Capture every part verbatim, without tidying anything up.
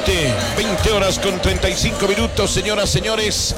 veinte, veinte horas con treinta y cinco minutos, señoras, señores.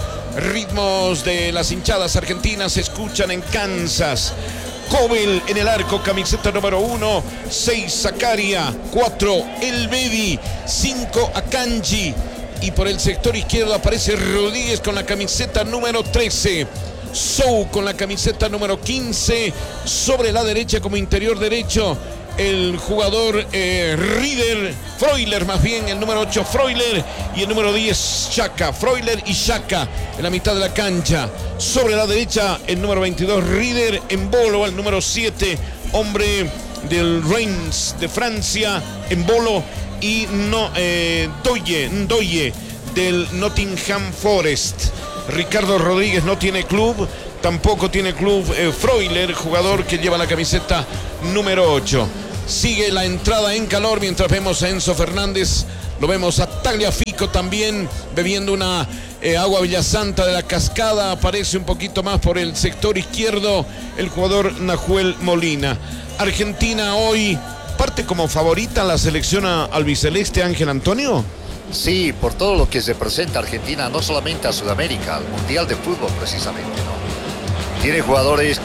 Ritmos de las hinchadas argentinas se escuchan en Kansas. Cobel en el arco, camiseta número uno, seis Zakaria, cuatro Elvedi, cinco Akanji. Y por el sector izquierdo aparece Rodríguez con la camiseta número trece. Sou con la camiseta número quince. Sobre la derecha como interior derecho, el jugador eh, Rieder, Freuler más bien, el número ocho Freuler y el número diez Xhaka, Freuler y Xhaka en la mitad de la cancha. Sobre la derecha el número veintidós Rieder, Embolo el número siete, hombre del Reims de Francia, Embolo, y no, eh, Ndoye, Ndoye del Nottingham Forest. Ricardo Rodríguez no tiene club, tampoco tiene club eh, Freuler, jugador que lleva la camiseta número ocho. Sigue la entrada en calor mientras vemos a Enzo Fernández, lo vemos a Tagliafico también bebiendo una eh, agua Villasanta de la cascada. Aparece un poquito más por el sector izquierdo el jugador Nahuel Molina. Argentina hoy parte como favorita en la selección albiceleste, Ángel Antonio. Sí, por todo lo que se presenta Argentina, no solamente a Sudamérica, al Mundial de Fútbol precisamente, ¿no? Tiene jugadores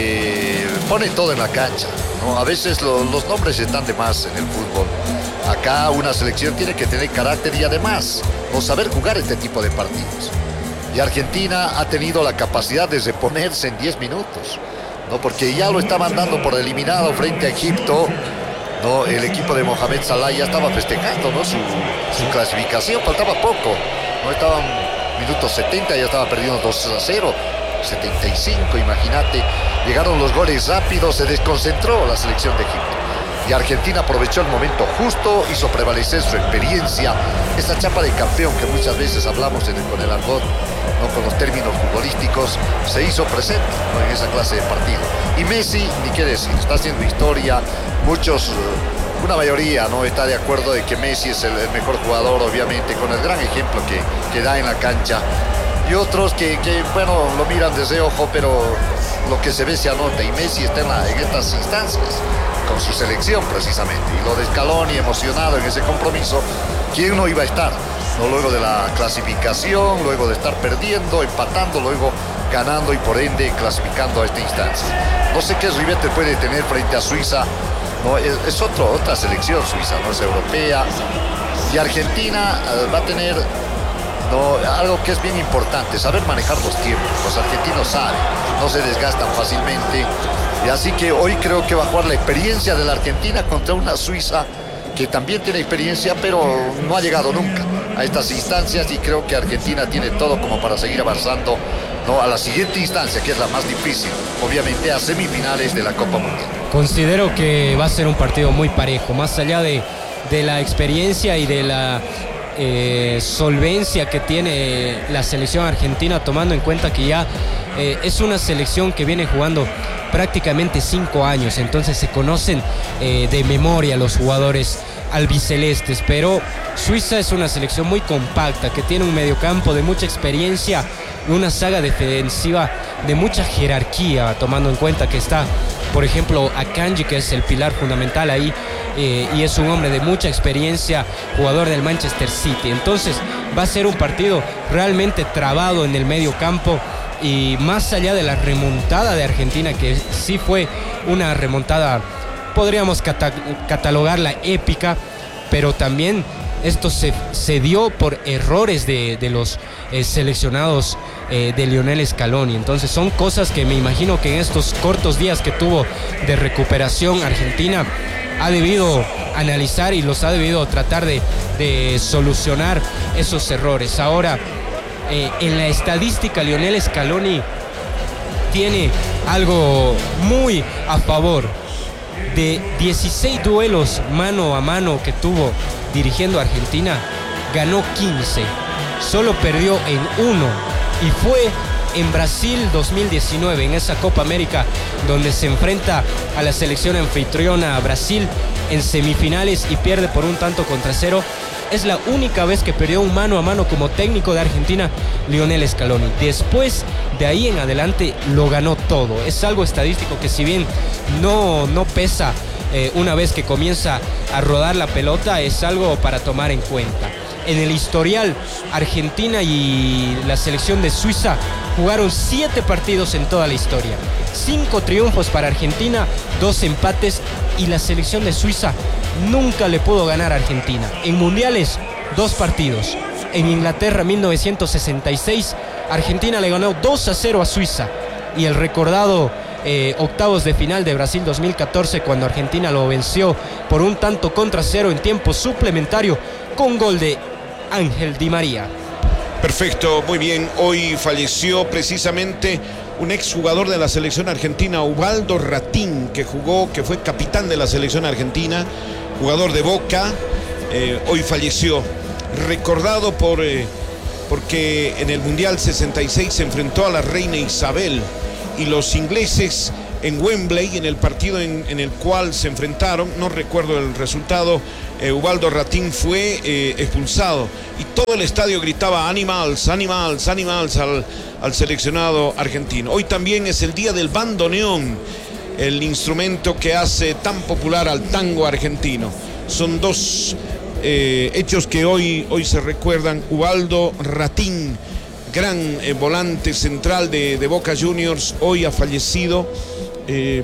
que ponen todo en la cancha, ¿no? A veces lo, los nombres están de más en el fútbol. Acá una selección tiene que tener carácter y además no saber jugar este tipo de partidos. Y Argentina ha tenido la capacidad de reponerse en diez minutos, ¿no? Porque ya lo estaban dando por eliminado frente a Egipto. No, el equipo de Mohamed Salah ya estaba festejando, ¿no? su, su clasificación, faltaba poco, no estaban minutos setenta, ya estaba perdiendo dos a cero, setenta y cinco, imagínate, llegaron los goles rápidos, se desconcentró la selección de Egipto y Argentina aprovechó el momento justo, hizo prevalecer su experiencia, esa chapa de campeón que muchas veces hablamos en el, con el argot, no con los términos futbolísticos, se hizo presente, ¿no? En esa clase de partido. Y Messi, ni qué decir, está haciendo historia. Muchos, una mayoría, no está de acuerdo de que Messi es el, el mejor jugador, obviamente, con el gran ejemplo que, que da en la cancha. Y otros que, que, bueno, lo miran desde ojo, pero lo que se ve se anota. Y Messi está en, la, en estas instancias, con su selección precisamente. Y lo de Scaloni, emocionado en ese compromiso, ¿quién no iba a estar? No, luego de la clasificación, luego de estar perdiendo, empatando, luego ganando y por ende clasificando a esta instancia. No sé qué ribete puede tener frente a Suiza. No, es, es otro, otra selección Suiza, no es europea. Y Argentina uh, va a tener no, algo que es bien importante, saber manejar los tiempos. Los argentinos saben, no se desgastan fácilmente. Y así que hoy creo que va a jugar la experiencia de la Argentina contra una Suiza que también tiene experiencia, pero no ha llegado nunca a estas instancias, y creo que Argentina tiene todo como para seguir avanzando, ¿no? A la siguiente instancia, que es la más difícil, obviamente a semifinales de la Copa Mundial. Considero que va a ser un partido muy parejo, más allá de, de la experiencia y de la eh, solvencia que tiene la selección argentina, tomando en cuenta que ya eh, es una selección que viene jugando prácticamente cinco años, entonces se conocen eh, de memoria los jugadores albicelestes, pero Suiza es una selección muy compacta, que tiene un mediocampo de mucha experiencia y una saga defensiva de mucha jerarquía, tomando en cuenta que está, por ejemplo, Akanji, que es el pilar fundamental ahí, eh, y es un hombre de mucha experiencia, jugador del Manchester City. Entonces va a ser un partido realmente trabado en el mediocampo. Y más allá de la remontada de Argentina, que sí fue una remontada, podríamos cata- catalogarla épica, pero también esto se, se dio por errores de, de los eh, seleccionados eh, de Lionel Scaloni. Entonces son cosas que me imagino que en estos cortos días que tuvo de recuperación Argentina ha debido analizar y los ha debido tratar de, de solucionar esos errores. Ahora, Eh, en la estadística, Lionel Scaloni tiene algo muy a favor. De dieciséis duelos mano a mano que tuvo dirigiendo a Argentina, ganó quince, solo perdió en uno, y fue en Brasil dos mil diecinueve, en esa Copa América, donde se enfrenta a la selección anfitriona, a Brasil, en semifinales, y pierde por un tanto contra cero. Es la única vez que perdió un mano a mano como técnico de Argentina, Lionel Scaloni. Después de ahí en adelante lo ganó todo. Es algo estadístico que, si bien no, no pesa eh, una vez que comienza a rodar la pelota, es algo para tomar en cuenta. En el historial, Argentina y la selección de Suiza jugaron siete partidos en toda la historia. Cinco triunfos para Argentina, dos empates, y la selección de Suiza nunca le pudo ganar a Argentina. En mundiales, dos partidos. En Inglaterra, mil novecientos sesenta y seis, Argentina le ganó dos a cero a Suiza. Y el recordado eh, octavos de final de Brasil dos mil catorce, cuando Argentina lo venció por un tanto contra cero en tiempo suplementario, con gol de Ángel Di María. Perfecto, muy bien. Hoy falleció precisamente un exjugador de la selección argentina, Ubaldo Ratín, que jugó, que fue capitán de la selección argentina, jugador de Boca. Eh, hoy falleció, recordado por eh, porque en el Mundial sesenta y seis se enfrentó a la reina Isabel, y los ingleses en Wembley, en el partido en, en el cual se enfrentaron, no recuerdo el resultado, eh, Ubaldo Ratín fue eh, expulsado, y todo el estadio gritaba animals, animals, animals al, al seleccionado argentino. Hoy también es el día del bandoneón, el instrumento que hace tan popular al tango argentino. Son dos eh, hechos que hoy, hoy se recuerdan. Ubaldo Ratín, gran eh, volante central de, de Boca Juniors, hoy ha fallecido eh,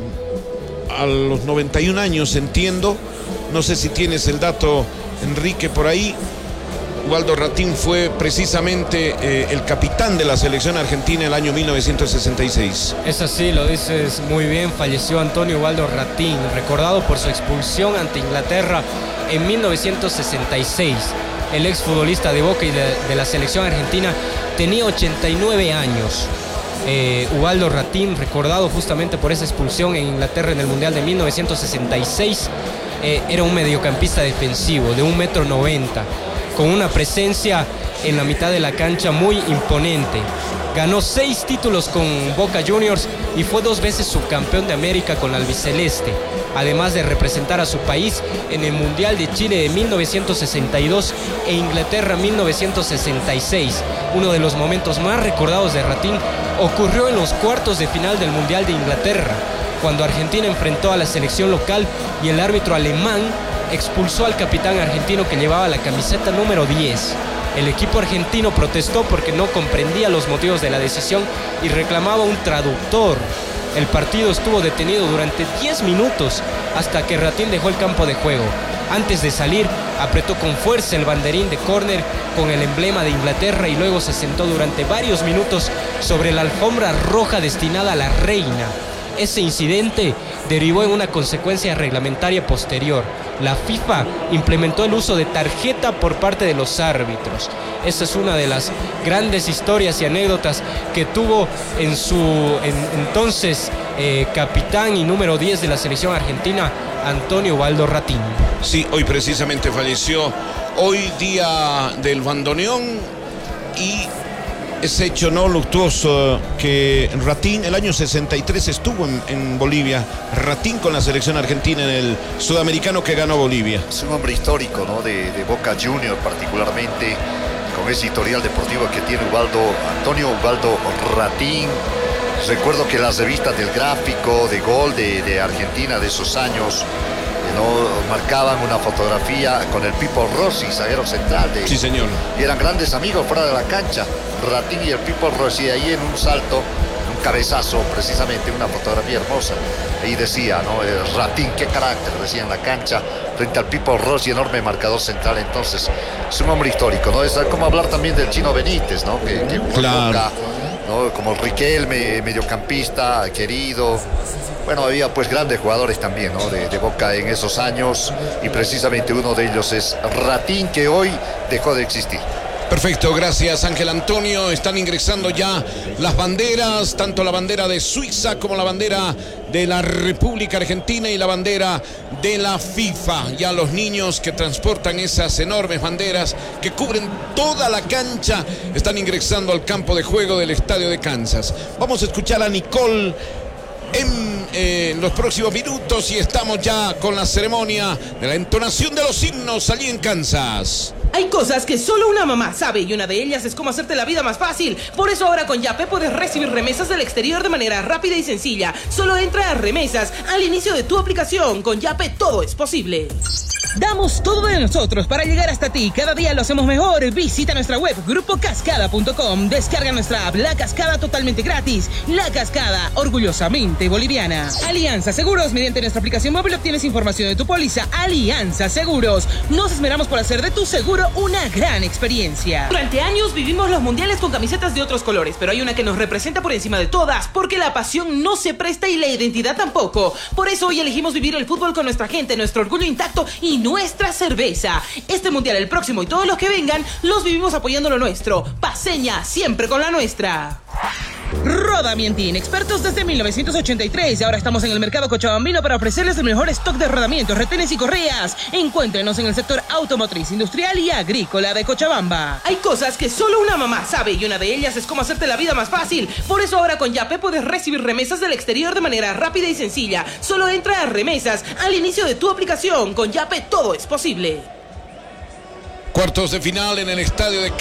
a los noventa y un años, entiendo. No sé si tienes el dato, Enrique, por ahí. Ubaldo Ratín fue precisamente eh, el capitán de la selección argentina el año mil novecientos sesenta y seis. Es así, lo dices muy bien. Falleció Antonio Ubaldo Ratín, recordado por su expulsión ante Inglaterra en mil novecientos sesenta y seis. El exfutbolista de Boca y de, de la selección argentina tenía ochenta y nueve años. Eh, Ubaldo Ratín, recordado justamente por esa expulsión en Inglaterra en el Mundial de mil novecientos sesenta y seis, eh, era un mediocampista defensivo de un metro noventa, con una presencia en la mitad de la cancha muy imponente. Ganó seis títulos con Boca Juniors y fue dos veces subcampeón de América con la albiceleste, además de representar a su país en el Mundial de Chile de mil novecientos sesenta y dos e Inglaterra mil novecientos sesenta y seis. Uno de los momentos más recordados de Ratín ocurrió en los cuartos de final del Mundial de Inglaterra, cuando Argentina enfrentó a la selección local y el árbitro alemán expulsó al capitán argentino que llevaba la camiseta número diez. El equipo argentino protestó porque no comprendía los motivos de la decisión y reclamaba un traductor. El partido estuvo detenido durante diez minutos hasta que Ratín dejó el campo de juego. Antes de salir, apretó con fuerza el banderín de córner con el emblema de Inglaterra y luego se sentó durante varios minutos sobre la alfombra roja destinada a la reina. Ese incidente derivó en una consecuencia reglamentaria posterior. La FIFA implementó el uso de tarjeta por parte de los árbitros. Esa es una de las grandes historias y anécdotas que tuvo en su en, entonces eh, capitán y número diez de la selección argentina, Antonio Ubaldo Ratín. Sí, hoy precisamente falleció. Hoy día del bandoneón, y ese hecho no luctuoso que Ratín el año sesenta y tres estuvo en, en Bolivia. Ratín con la selección argentina en el sudamericano que ganó Bolivia. Es un hombre histórico, ¿no? de, de Boca Juniors particularmente, con ese historial deportivo que tiene Ubaldo, Antonio Ubaldo Ratín. Recuerdo que las revistas del Gráfico, de Gol de, de Argentina de esos años, ¿no? marcaban una fotografía con el Pipo Rossi, zaguero central de, sí, señor. Y eran grandes amigos fuera de la cancha, Ratín y el Pipo Rossi. Ahí en un salto, un cabezazo, precisamente una fotografía hermosa, ahí decía, ¿no? Eh, Ratín, qué carácter, decía en la cancha, frente al Pipo Rossi, enorme marcador central. Entonces es un hombre histórico, ¿no? Es como hablar también del Chino Benítez, ¿no? que, que claro. Boca, ¿no? Como Riquelme, mediocampista querido. Bueno, había pues grandes jugadores también, ¿no? de, de Boca en esos años, y precisamente uno de ellos es Ratín, que hoy dejó de existir. Perfecto, gracias Ángel Antonio. Están ingresando ya las banderas, tanto la bandera de Suiza como la bandera de la República Argentina y la bandera de la FIFA. Ya los niños que transportan esas enormes banderas que cubren toda la cancha están ingresando al campo de juego del Estadio de Kansas. Vamos a escuchar a Nicole en eh, los próximos minutos, y estamos ya con la ceremonia de la entonación de los himnos allí en Kansas. Hay cosas que solo una mamá sabe y una de ellas es cómo hacerte la vida más fácil. Por eso ahora con Yape puedes recibir remesas del exterior de manera rápida y sencilla. Solo entra a Remesas al inicio de tu aplicación. Con Yape todo es posible. Damos todo de nosotros para llegar hasta ti. Cada día lo hacemos mejor. Visita nuestra web grupo cascada punto com. Descarga nuestra app La Cascada totalmente gratis. La Cascada, orgullosamente boliviana. Alianza Seguros. Mediante nuestra aplicación móvil obtienes información de tu póliza. Alianza Seguros. Nos esmeramos por hacer de tu seguro una gran experiencia. Durante años vivimos los mundiales con camisetas de otros colores, pero hay una que nos representa por encima de todas, porque la pasión no se presta y la identidad tampoco. Por eso hoy elegimos vivir el fútbol con nuestra gente, nuestro orgullo intacto y nuestra cerveza. Este mundial, el próximo y todos los que vengan, los vivimos apoyando lo nuestro. Paceña, siempre con la nuestra. Rodamientin, expertos desde mil novecientos ochenta y tres y ahora estamos en el mercado cochabambino para ofrecerles el mejor stock de rodamientos, retenes y correas. Encuéntrenos en el sector automotriz, industrial y agrícola de Cochabamba. Hay cosas que solo una mamá sabe y una de ellas es cómo hacerte la vida más fácil. Por eso ahora con Yape puedes recibir remesas del exterior de manera rápida y sencilla. Solo entra a Remesas al inicio de tu aplicación. Con Yape todo es posible. Cuartos de final en el estadio de